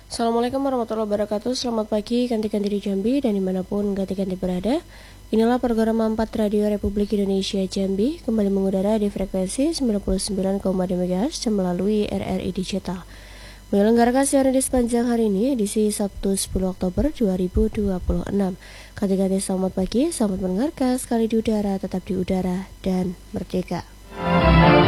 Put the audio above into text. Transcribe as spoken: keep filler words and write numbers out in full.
Assalamualaikum warahmatullahi wabarakatuh. Selamat pagi, ganti-ganti di Jambi dan dimanapun ganti-ganti berada. Inilah program empat Radio Republik Indonesia Jambi, kembali mengudara di frekuensi sembilan puluh sembilan koma dua MHz dan melalui R R I Digital. Menyelenggarakan siaran di sepanjang hari ini, edisi Sabtu sepuluh Oktober dua ribu dua puluh enam. Ganti-ganti selamat pagi, selamat mendengarkan, sekali di udara, tetap di udara, dan merdeka.